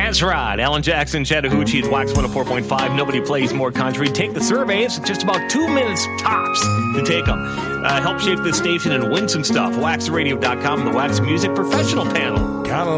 That's right. Alan Jackson, Chattahoochee, it's Wax 104.5. Nobody plays more country. Take the survey. It's just about 2 minutes tops to take them. Help shape this station and win some stuff. WaxRadio.com, the Wax Music Professional Panel. Got a